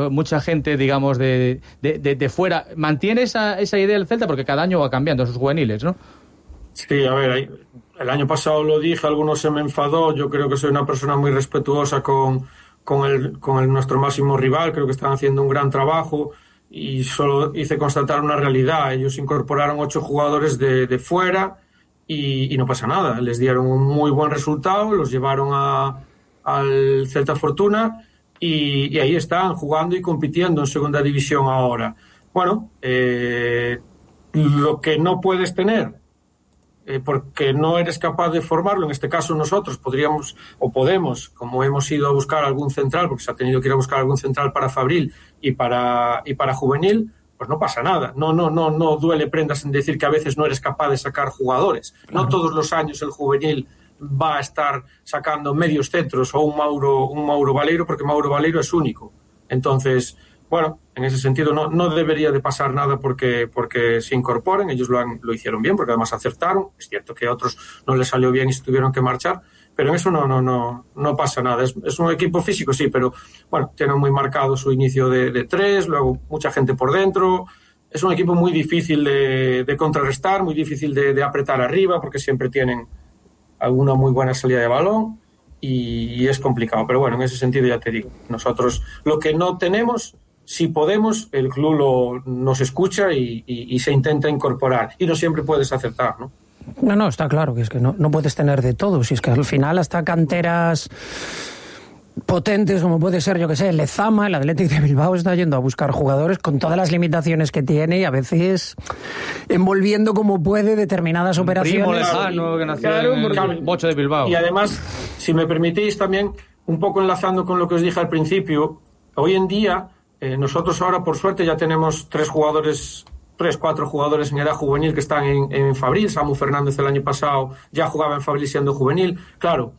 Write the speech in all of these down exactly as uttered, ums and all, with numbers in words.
mucho mucha gente, digamos, de, de, de, de fuera. ¿Mantiene esa, esa idea del Celta? Porque cada año va cambiando sus juveniles, ¿no? Sí, a ver, el año pasado lo dije, algunos se me enfadó. Yo creo que soy una persona muy respetuosa con, con, el, con el, nuestro máximo rival. Creo que están haciendo un gran trabajo y solo hice constatar una realidad. Ellos incorporaron ocho jugadores de, de fuera y, y no pasa nada. Les dieron un muy buen resultado, los llevaron a, al Celta Fortuna y, y ahí están jugando y compitiendo en segunda división ahora. Bueno, eh, lo que no puedes tener, eh, porque no eres capaz de formarlo, en este caso nosotros podríamos o podemos, como hemos ido a buscar algún central, porque se ha tenido que ir a buscar algún central para Fabril y para, y para juvenil, pues no pasa nada. No, no, no, no duele prendas en decir que a veces no eres capaz de sacar jugadores. Claro. No todos los años el juvenil va a estar sacando medios centros o un Mauro, un Mauro Baleiro, porque Mauro Baleiro es único. Entonces, bueno, en ese sentido no, no debería de pasar nada porque, porque se incorporen. Ellos lo, han, lo hicieron bien, porque además acertaron. Es cierto que a otros no les salió bien y se tuvieron que marchar, pero en eso no, no, no, no pasa nada. Es, es un equipo físico, sí, pero bueno, tiene muy marcado su inicio de, de tres, luego mucha gente por dentro. Es un equipo muy difícil de, de contrarrestar, muy difícil de, de apretar arriba, porque siempre tienen alguna muy buena salida de balón y, y es complicado. Pero bueno, en ese sentido ya te digo, nosotros lo que no tenemos, si podemos, el club lo, nos escucha y, y, y se intenta incorporar. Y no siempre puedes acertar, ¿no? No, no, está claro que es que no, no puedes tener de todo. Si es que al final hasta canteras potentes como puede ser, yo que sé, el Lezama, el Athletic de Bilbao está yendo a buscar jugadores con todas las limitaciones que tiene y a veces envolviendo como puede determinadas operaciones. Primo Lezano, que nació claro, en el Bocho de Bilbao. Y además, si me permitís también, un poco enlazando con lo que os dije al principio, hoy en día eh, nosotros ahora por suerte ya tenemos tres jugadores, tres, cuatro jugadores en edad juvenil que están en, en Fabril. Samu Fernández el año pasado ya jugaba en Fabril siendo juvenil. Claro,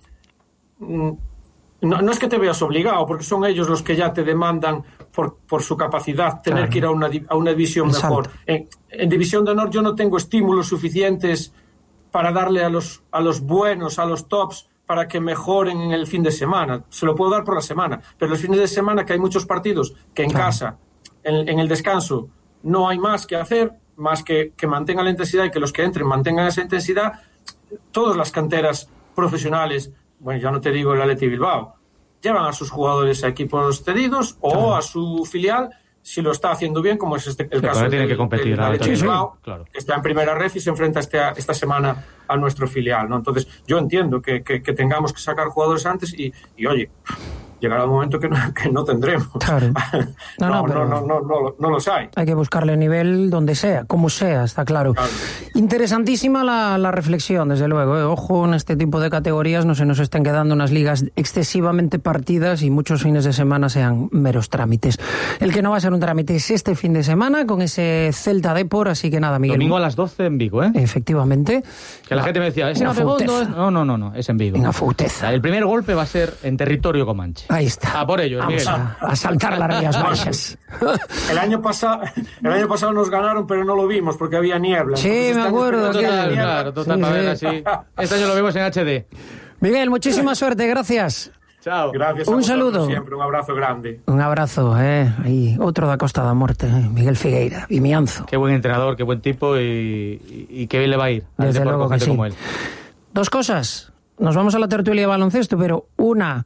mmm, No, no es que te veas obligado, porque son ellos los que ya te demandan por, por su capacidad tener claro. que ir a una, a una división Exacto. mejor. En, en División de Honor yo no tengo estímulos suficientes para darle a los, a los buenos, a los tops, para que mejoren en el fin de semana. Se lo puedo dar por la semana, pero los fines de semana, que hay muchos partidos que en claro. casa, en, en el descanso, no hay más que hacer, más que, que mantengan la intensidad y que los que entren mantengan esa intensidad. Todas las canteras profesionales, bueno, ya no te digo el Athletic Bilbao, llevan a sus jugadores a equipos cedidos o claro. a su filial, si lo está haciendo bien, como es este, el sí, caso del, tiene que competir, del Athletic Bilbao, sí, claro. que está en primera red y se enfrenta este, esta semana a nuestro filial, ¿no? Entonces, yo entiendo que, que, que tengamos que sacar jugadores antes y, y oye, llegará el momento que no, que no tendremos. Claro. No, no, no, no, no, no, no los hay. Hay que buscarle nivel donde sea, como sea, está claro. claro. Interesantísima la, la reflexión, desde luego. ¿eh? Ojo, en este tipo de categorías no se nos estén quedando unas ligas excesivamente partidas y muchos fines de semana sean meros trámites. El que no va a ser un trámite es este fin de semana con ese Celta Depor, así que nada, Miguel. Domingo a las doce en Vigo, ¿eh? Efectivamente. Que la, la gente me decía, ¿es en Abegondo? No, no, no, no, es en Vigo. Una futeza. El primer golpe va a ser en territorio comanche. Ahí está. A por ellos, Vamos Miguel. A, a saltar las Rías Baixas. El año pasado, el año pasado nos ganaron, pero no lo vimos porque había niebla. Sí, me acuerdo. Total, claro, total, sí, para sí. ver así. Este año lo vemos en H D. Miguel, muchísima suerte, gracias. Chao. Gracias a un saludo. Siempre, un abrazo grande. Un abrazo, eh. Ahí, otro da Costa da Morte, eh. Miguel Figueira, Vimianzo. Qué buen entrenador, qué buen tipo y, y, y qué bien le va a ir. Desde luego que sí. Como él. Dos cosas. Nos vamos a la tertulia de baloncesto, pero una,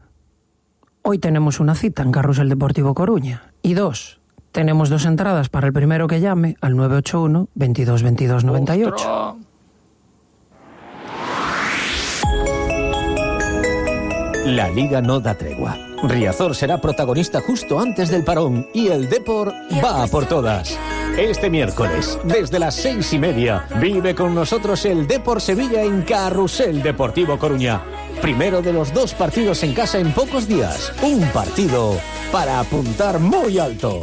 hoy tenemos una cita en Carrusel Deportivo Coruña. Y dos, tenemos dos entradas para el primero que llame al nueve ocho uno, veintidós veintidós noventa y ocho. ¡Ostras! La Liga no da tregua. Riazor será protagonista justo antes del parón y el Depor va a por todas. Este miércoles, desde las seis y media, vive con nosotros el Depor Sevilla en Carrusel Deportivo Coruña. Primero de los dos partidos en casa en pocos días. Un partido para apuntar muy alto.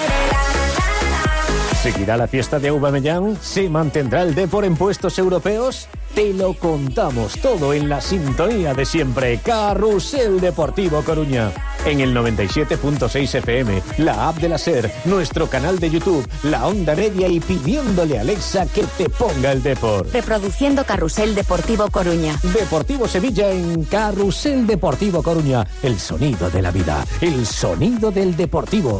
¿Seguirá la fiesta de Aubameyang? ¿Se mantendrá el Depor en puestos europeos? Te lo contamos todo en la sintonía de siempre. Carrusel Deportivo Coruña. En el noventa y siete punto seis F M, la app de la SER, nuestro canal de YouTube, la Onda Media y pidiéndole a Alexa que te ponga el Depor. Reproduciendo Carrusel Deportivo Coruña. Deportivo Sevilla en Carrusel Deportivo Coruña. El sonido de la vida, el sonido del deportivo.